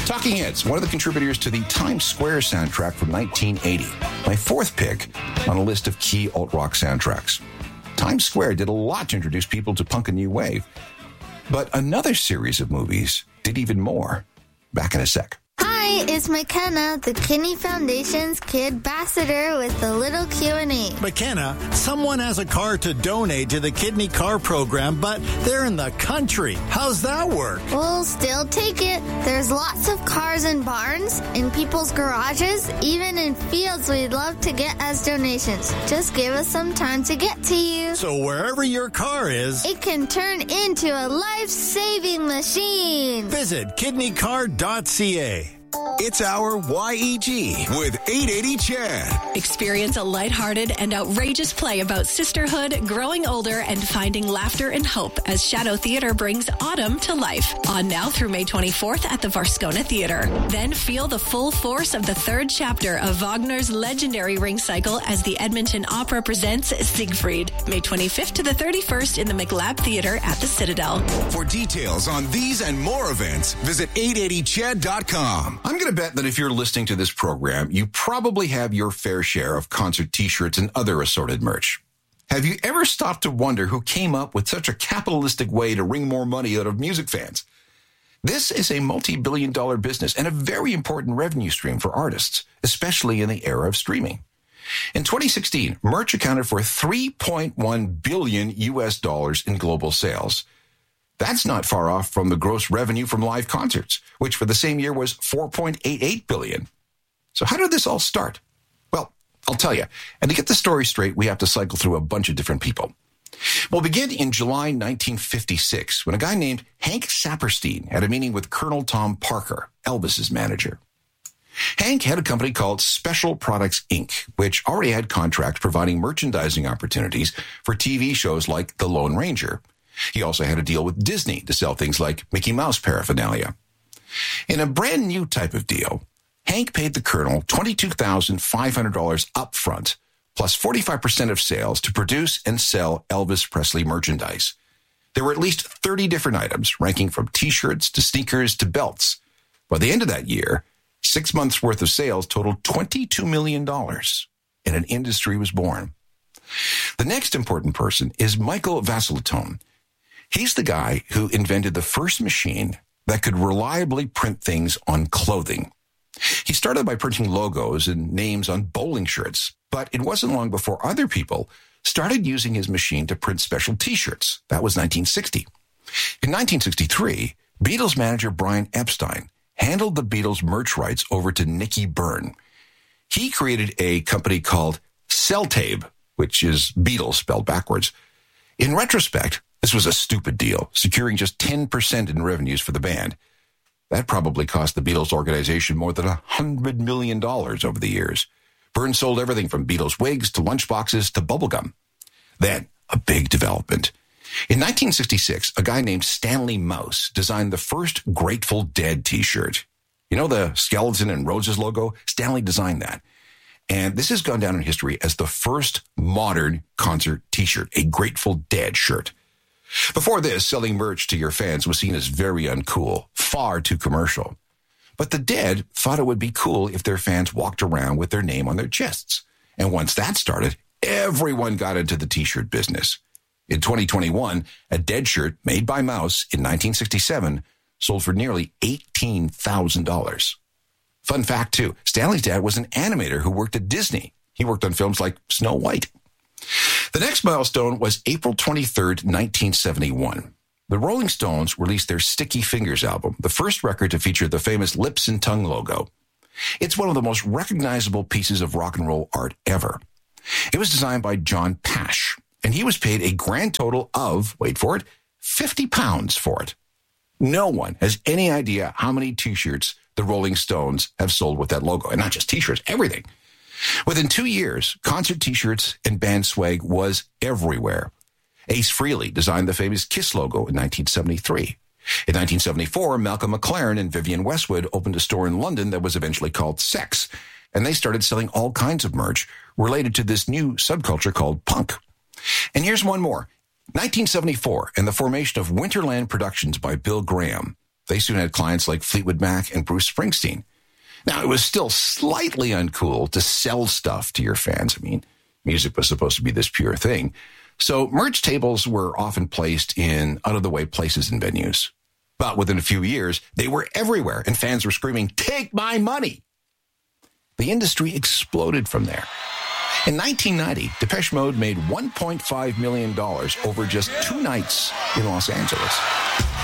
Talking Heads, one of the contributors to the Times Square soundtrack from 1980. My fourth pick on a list of key alt-rock soundtracks. Times Square did a lot to introduce people to punk and new wave, but another series of movies did even more. Back in a sec. Hi, it's McKenna, the Kidney Foundation's Kid Ambassador with a little Q&A. McKenna, someone has a car to donate to the Kidney Car Program, but they're in the country. How's that work? We'll still take it. There's lots of cars in barns, in people's garages, even in fields we'd love to get as donations. Just give us some time to get to you. So wherever your car is, it can turn into a life-saving machine. Visit kidneycar.ca. It's our YEG with 880 Chad. Experience a lighthearted and outrageous play about sisterhood, growing older, and finding laughter and hope as Shadow Theatre brings autumn to life. On now through May 24th at the Varscona Theatre. Then feel the full force of the third chapter of Wagner's legendary Ring Cycle as the Edmonton Opera presents Siegfried. May 25th to the 31st in the McLab Theatre at the Citadel. For details on these and more events, visit 880chad.com. I'm going to bet that if you're listening to this program, you probably have your fair share of concert t-shirts and other assorted merch. Have you ever stopped to wonder who came up with such a capitalistic way to wring more money out of music fans? This is a multi-billion-dollar business and a very important revenue stream for artists, especially in the era of streaming. In 2016, merch accounted for $3.1 billion in global sales. That's not far off from the gross revenue from live concerts, which for the same year was $4.88 billion. So how did this all start? Well, I'll tell you. And to get the story straight, we have to cycle through a bunch of different people. We'll begin in July 1956, when a guy named Hank Saperstein had a meeting with Colonel Tom Parker, Elvis's manager. Hank had a company called Special Products, Inc., which already had contracts providing merchandising opportunities for TV shows like The Lone Ranger. He also had a deal with Disney to sell things like Mickey Mouse paraphernalia. In a brand new type of deal, Hank paid the Colonel $22,500 up front, plus 45% of sales to produce and sell Elvis Presley merchandise. There were at least 30 different items, ranking from T-shirts to sneakers to belts. By the end of that year, 6 months' worth of sales totaled $22 million, and an industry was born. The next important person is Michael Vassilitone. He's the guy who invented the first machine that could reliably print things on clothing. He started by printing logos and names on bowling shirts, but it wasn't long before other people started using his machine to print special T-shirts. That was 1960. In 1963, Beatles manager Brian Epstein handled the Beatles merch rights over to Nicky Byrne. He created a company called Celtabe, which is Beatles spelled backwards. In retrospect, this was a stupid deal, securing just 10% in revenues for the band. That probably cost the Beatles organization more than $100 million over the years. Byrne sold everything from Beatles wigs to lunchboxes to bubblegum. Then, a big development. In 1966, a guy named Stanley Mouse designed the first Grateful Dead T-shirt. You know the skeleton and roses logo? Stanley designed that. And this has gone down in history as the first modern concert T-shirt, a Grateful Dead shirt. Before this, selling merch to your fans was seen as very uncool, far too commercial. But the Dead thought it would be cool if their fans walked around with their name on their chests. And once that started, everyone got into the T-shirt business. In 2021, a Dead shirt made by Mouse in 1967 sold for nearly $18,000. Fun fact, too, Stanley's dad was an animator who worked at Disney. He worked on films like Snow White. The next milestone was April 23rd, 1971. The Rolling Stones released their Sticky Fingers album, the first record to feature the famous lips and tongue logo. It's one of the most recognizable pieces of rock and roll art ever. It was designed by John Pash, and he was paid a grand total of, wait for it, 50 pounds for it. No one has any idea how many T-shirts the Rolling Stones have sold with that logo. And not just T-shirts, everything. Within 2 years, concert T-shirts and band swag was everywhere. Ace Frehley designed the famous Kiss logo in 1973. In 1974, Malcolm McLaren and Vivienne Westwood opened a store in London that was eventually called Sex, and they started selling all kinds of merch related to this new subculture called punk. And here's one more. 1974, and the formation of Winterland Productions by Bill Graham. They soon had clients like Fleetwood Mac and Bruce Springsteen. Now, it was still slightly uncool to sell stuff to your fans. I mean, music was supposed to be this pure thing. So merch tables were often placed in out-of-the-way places and venues. But within a few years, they were everywhere, and fans were screaming, "Take my money!" The industry exploded from there. In 1990, Depeche Mode made $1.5 million over just 2 nights in Los Angeles.